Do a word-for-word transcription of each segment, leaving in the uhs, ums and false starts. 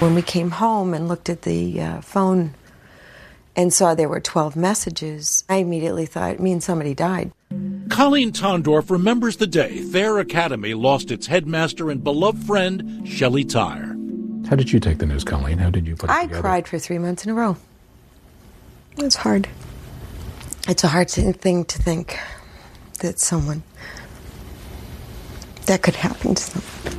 When we came home and looked at the uh, phone and saw there were twelve messages, I immediately thought it means somebody died. Colleen Tondorf remembers the day Thayer Academy lost its headmaster and beloved friend, Shelley Tyre. How did you take the news, Colleen? How did you put it I together? I cried for three months in a row. It's hard. It's a hard thing to think that someone, that could happen to someone.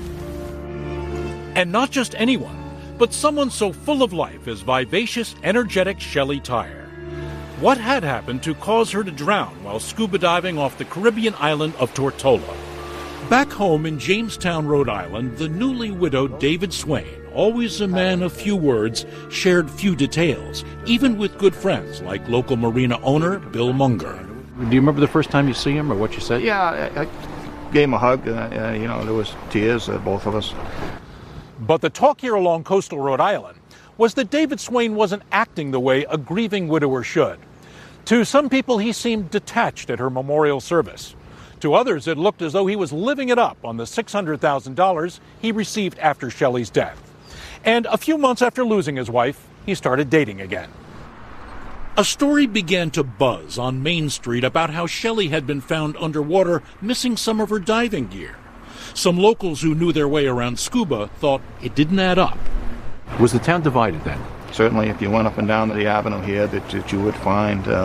And not just anyone, but someone so full of life as vivacious, energetic Shelley Tyre. What had happened to cause her to drown while scuba diving off the Caribbean island of Tortola? Back home in Jamestown, Rhode Island, the newly widowed David Swain, always a man of few words, shared few details, even with good friends like local marina owner Bill Munger. Do you remember the first time you see him or what you said? Yeah, I, I gave him a hug. Uh, uh, you know, there was tears, uh, both of us. But the talk here along coastal Rhode Island was that David Swain wasn't acting the way a grieving widower should. To some people, he seemed detached at her memorial service. To others, it looked as though he was living it up on the six hundred thousand dollars he received after Shelley's death. And a few months after losing his wife, he started dating again. A story began to buzz on Main Street about how Shelley had been found underwater missing some of her diving gear. Some locals who knew their way around scuba thought it didn't add up. Was the town divided then? Certainly, if you went up and down the avenue here, that, that you would find, uh,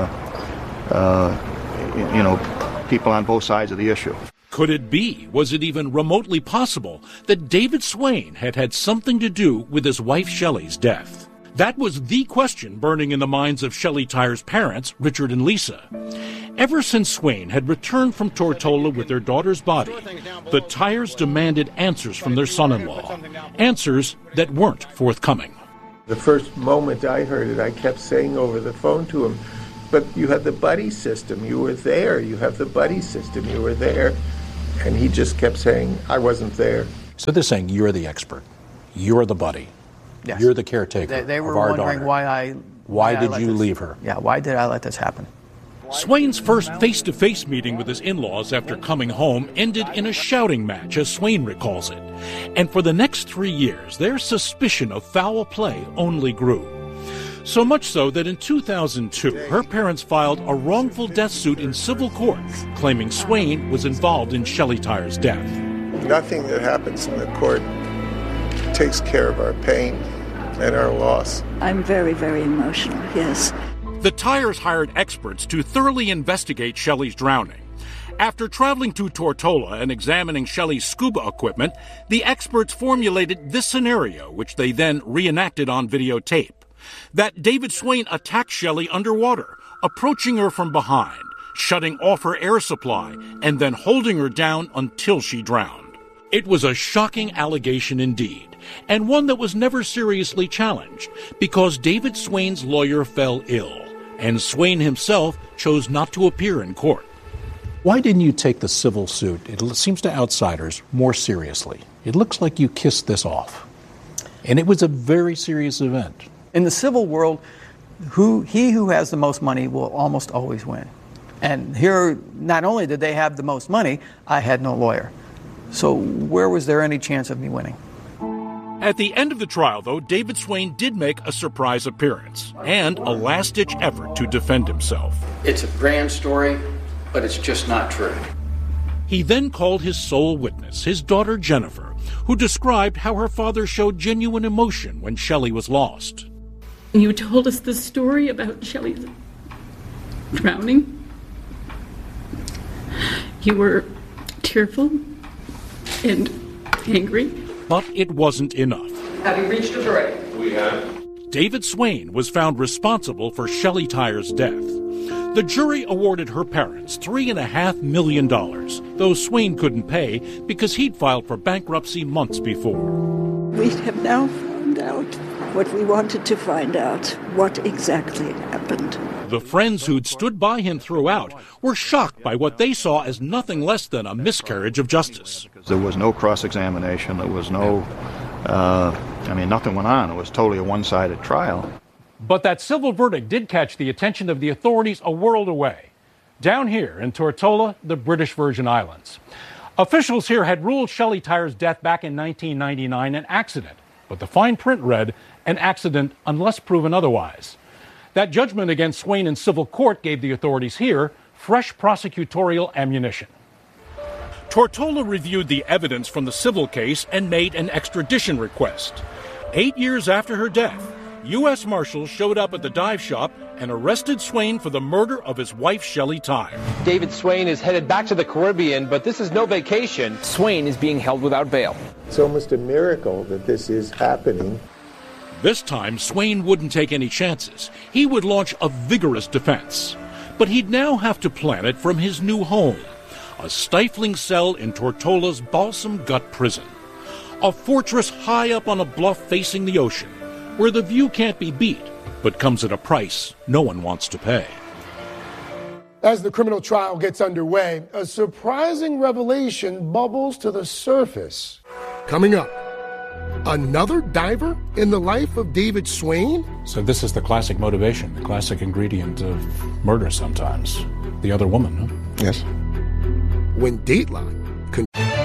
uh, you know, people on both sides of the issue. Could it be, was it even remotely possible that David Swain had had something to do with his wife Shelley's death? That was the question burning in the minds of Shelley Tyre's parents, Richard and Lisa. Ever since Swain had returned from Tortola with their daughter's body, the Tyres demanded answers from their son-in-law, answers that weren't forthcoming. The first moment I heard it, I kept saying over the phone to him, but you had the buddy system, you were there, you have the buddy system, you were there. And he just kept saying, I wasn't there. So they're saying you're the expert, you're the buddy, yes. You're the caretaker They, they were of our wondering daughter. why I... Why, why I did let you this, leave her? Yeah, why did I let this happen? Swain's first face-to-face meeting with his in-laws after coming home ended in a shouting match, as Swain recalls it. And for the next three years, their suspicion of foul play only grew. So much so that in two thousand two, her parents filed a wrongful death suit in civil court, claiming Swain was involved in Shelley Tyre's death. Nothing that happens in the court takes care of our pain and our loss. I'm very, very emotional, yes. The Tyres hired experts to thoroughly investigate Shelley's drowning. After traveling to Tortola and examining Shelley's scuba equipment, the experts formulated this scenario, which they then reenacted on videotape. That David Swain attacked Shelley underwater, approaching her from behind, shutting off her air supply, and then holding her down until she drowned. It was a shocking allegation indeed, and one that was never seriously challenged, because David Swain's lawyer fell ill, and Swain himself chose not to appear in court. Why didn't you take the civil suit, it seems to outsiders, more seriously? It looks like you kissed this off. And it was a very serious event. In the civil world, who he who has the most money will almost always win. And here, not only did they have the most money, I had no lawyer. So where was there any chance of me winning? At the end of the trial, though, David Swain did make a surprise appearance and a last-ditch effort to defend himself. It's a grand story, but it's just not true. He then called his sole witness, his daughter Jennifer, who described how her father showed genuine emotion when Shelley was lost. You told us the story about Shelley's drowning. You were tearful and angry. But it wasn't enough. Have you reached a verdict? We have. David Swain was found responsible for Shelley Tyre's death. The jury awarded her parents three and a half million dollars, though Swain couldn't pay because he'd filed for bankruptcy months before. We have now found out what we wanted to find out, what exactly happened. The friends who'd stood by him throughout were shocked by what they saw as nothing less than a miscarriage of justice. There was no cross-examination. There was no, uh, I mean, nothing went on. It was totally a one-sided trial. But that civil verdict did catch the attention of the authorities a world away. Down here in Tortola, the British Virgin Islands. Officials here had ruled Shelley Tyre's death back in nineteen ninety-nine an accident, But the fine print read, an accident unless proven otherwise. That judgment against Swain in civil court gave the authorities here fresh prosecutorial ammunition. Tortola reviewed the evidence from the civil case and made an extradition request. Eight years after her death, U S Marshals showed up at the dive shop and arrested Swain for the murder of his wife, Shelley Time. David Swain is headed back to the Caribbean, but this is no vacation. Swain is being held without bail. It's almost a miracle that this is happening. This time, Swain wouldn't take any chances. He would launch a vigorous defense. But he'd now have to plan it from his new home, a stifling cell in Tortola's Balsam Gut prison. A fortress high up on a bluff facing the ocean, where the view can't be beat, but comes at a price no one wants to pay. As the criminal trial gets underway, a surprising revelation bubbles to the surface. Coming up, another diver in the life of David Swain? So this is the classic motivation, the classic ingredient of murder sometimes. The other woman, huh? Yes. When Dateline